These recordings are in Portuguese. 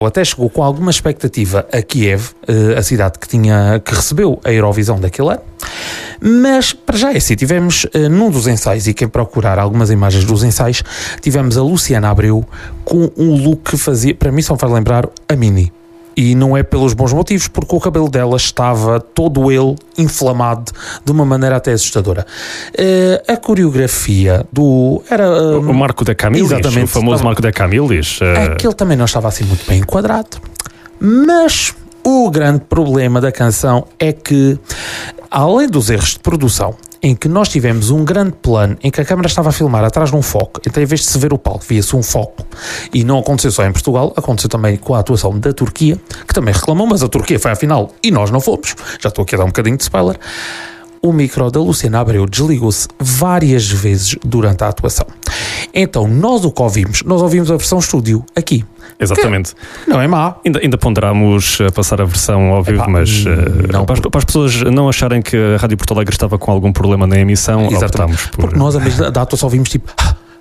Até chegou com alguma expectativa a Kiev, a cidade que recebeu a Eurovisão daquele ano. Mas, para já é assim, tivemos num dos ensaios, e quem procurar algumas imagens dos ensaios, tivemos a Luciana Abreu com um look que fazia, para mim só me faz lembrar a Mini. E não é pelos bons motivos, porque o cabelo dela estava todo ele inflamado de uma maneira até assustadora. A coreografia era... o Marco da Camillis, exatamente, o famoso Marco da Camillis. Aquele também não estava assim muito bem enquadrado. Mas o grande problema da canção é que, além dos erros de produção, em que nós tivemos um grande plano em que a câmara estava a filmar atrás de um foco, então em vez de se ver o palco, via-se um foco. E não aconteceu só em Portugal, aconteceu também com a atuação da Turquia, que também reclamou, mas a Turquia foi à final e nós não fomos. Já estou aqui a dar um bocadinho de spoiler. O micro da Luciana Abreu desligou-se várias vezes durante a atuação. Então, nós o que ouvimos? Nós ouvimos a versão estúdio, aqui. Exatamente. Não é má. Ainda ponderámos passar a versão ao vivo, mas não, para as pessoas não acharem que a Rádio Porto Alegre estava com algum problema na emissão, optámos por... Porque nós, a vez da atuação, ouvimos tipo...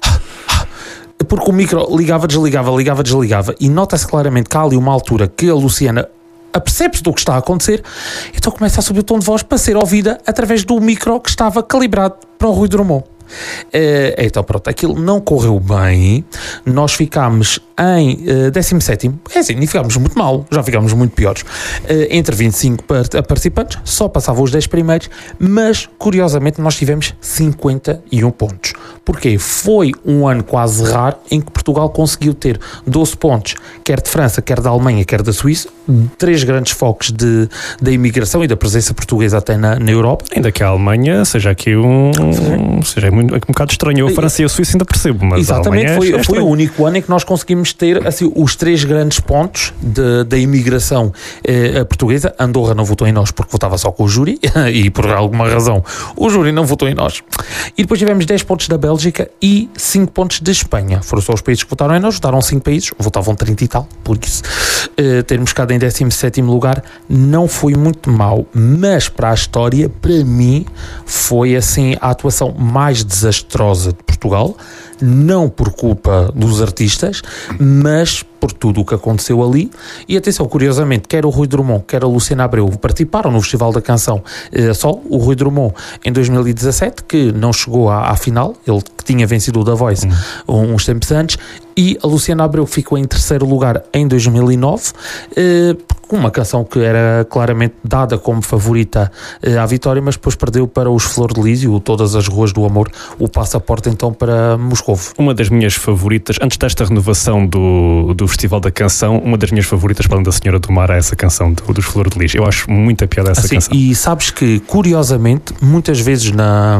Porque o micro ligava, desligava, e nota-se claramente que há ali uma altura que a Luciana apercebe-se do que está a acontecer, então começa a subir o tom de voz para ser ouvida através do micro que estava calibrado para o Rui Drummond. Então pronto, aquilo não correu bem. Nós ficámos em 17º, é assim, nem ficámos muito mal, já ficámos muito piores, entre 25 participantes, só passavam os 10 primeiros, mas curiosamente nós tivemos 51 pontos. Porque foi um ano quase raro em que Portugal conseguiu ter 12 pontos, quer de França, quer da Alemanha, quer da Suíça, 3 grandes focos da imigração e da presença portuguesa até na Europa. Ainda que a Alemanha seja aqui seja um bocado estranho. A França e a Suíça ainda percebo, mas exatamente, a Alemanha foi o único ano em que nós conseguimos ter assim, os 3 grandes pontos da imigração portuguesa. Andorra não votou em nós porque votava só com o júri e por alguma razão o júri não votou em nós. E depois tivemos 10 pontos da Bélgica e 5 pontos de Espanha. Foram só os países que votaram em nós, votaram 5 países, votavam 30 e tal, por isso termos ficado em 17º lugar não foi muito mau, mas para a história, para mim, foi assim a atuação mais desastrosa de Portugal, não por culpa dos artistas, mas por tudo o que aconteceu ali. E atenção, curiosamente, quer o Rui Drummond, quer a Luciana Abreu participaram no Festival da Canção só. O Rui Drummond em 2017, que não chegou à final, ele que tinha vencido o The Voice uns tempos antes, e a Luciana Abreu ficou em 3º lugar em 2009, com uma canção que era claramente dada como favorita à vitória, mas depois perdeu para os Flor de Lis, Todas as Ruas do Amor, o passaporte então para Moscovo. Uma das minhas favoritas, antes desta renovação do Festival da Canção, uma das minhas favoritas, para além da Senhora do Mar, é essa canção dos Flor de Lis. Eu acho muita piada essa canção. E sabes que, curiosamente, muitas vezes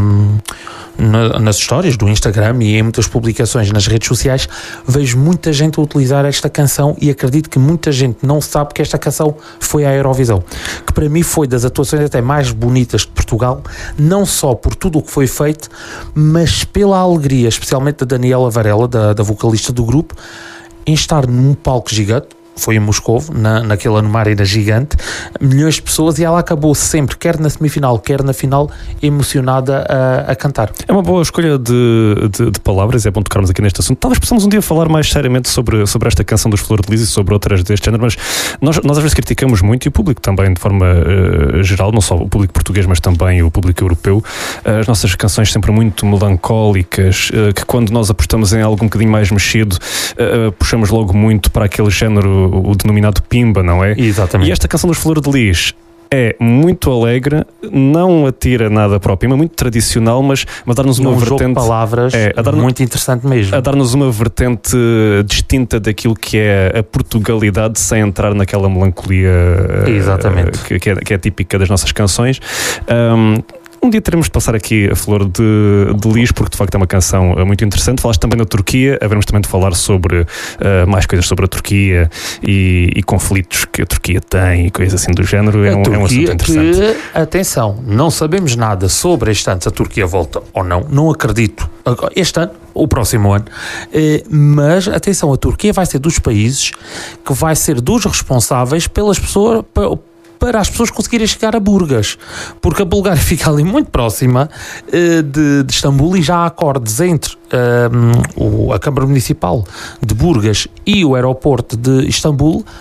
nas histórias do Instagram e em muitas publicações nas redes sociais, vejo muita gente a utilizar esta canção e acredito que muita gente não sabe que esta canção foi à Eurovisão, que para mim foi das atuações até mais bonitas de Portugal, não só por tudo o que foi feito, mas pela alegria, especialmente da Daniela Varela, da vocalista do grupo, em estar num palco gigante. Foi em Moscovo, numa arena gigante, milhões de pessoas, e ela acabou sempre, quer na semifinal, quer na final, emocionada a cantar. É uma boa escolha de palavras, é bom tocarmos aqui neste assunto. Talvez possamos um dia falar mais seriamente sobre esta canção dos Flor de Lis e sobre outras deste género, mas nós às vezes criticamos muito, e o público também, de forma geral, não só o público português, mas também o público europeu, as nossas canções sempre muito melancólicas, que quando nós apostamos em algo um bocadinho mais mexido, puxamos logo muito para aquele género, o denominado pimba, não é? Exatamente. E esta canção dos Flor de Lis é muito alegre, não atira nada para o pimba, muito tradicional, mas dar-nos uma vertente... jogo de palavras muito interessante mesmo. A dar-nos uma vertente distinta daquilo que é a Portugalidade, sem entrar naquela melancolia que é típica das nossas canções. Um dia teremos de passar aqui a Flor de Lis, porque de facto é uma canção muito interessante. Falaste também da Turquia, haveremos também de falar sobre mais coisas sobre a Turquia e conflitos que a Turquia tem e coisas assim do género. É um assunto interessante. Que, atenção, não sabemos nada sobre este ano, se a Turquia volta ou não acredito. Este ano, o próximo ano, mas atenção, a Turquia vai ser dos países que vai ser dos responsáveis pelas pessoas, para as pessoas conseguirem chegar a Burgas, porque a Bulgária fica ali muito próxima de Istambul e já há acordos entre a Câmara Municipal de Burgas e o aeroporto de Istambul